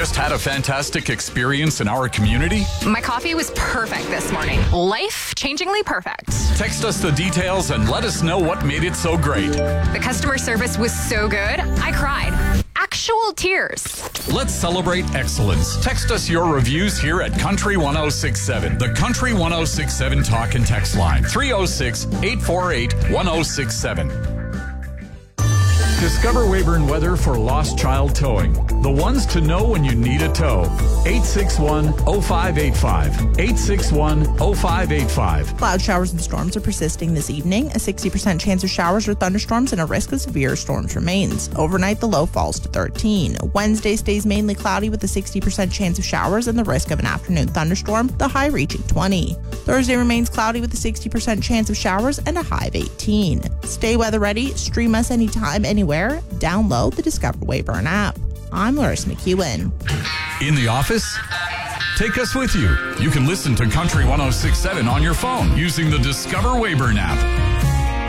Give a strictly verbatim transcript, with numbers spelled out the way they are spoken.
just had a fantastic experience in our community? My coffee was perfect this morning. Life-changingly perfect. Text us the details and let us know what made it so great. The customer service was so good, I cried. Actual tears. Let's celebrate excellence. Text us your reviews here at Country one oh six seven. The Country one oh six seven talk and text line. three oh six, eight four eight, one oh six seven. Discover Weyburn Weather for Lost Child Towing. The ones to know when you need a tow. eight six one, oh five eight five. eight six one, oh five eight five. Cloud showers and storms are persisting this evening. A sixty percent chance of showers or thunderstorms and a risk of severe storms remains. Overnight, the low falls to thirteen. Wednesday stays mainly cloudy with a sixty percent chance of showers and the risk of an afternoon thunderstorm, the high reaching twenty. Thursday remains cloudy with a sixty percent chance of showers and a high of eighteen. Stay weather ready. Stream us anytime, anywhere. Download the Discover Weyburn app. I'm Larissa McEwen. In the office? Take us with you. You can listen to Country one oh six seven on your phone using the Discover Weyburn app.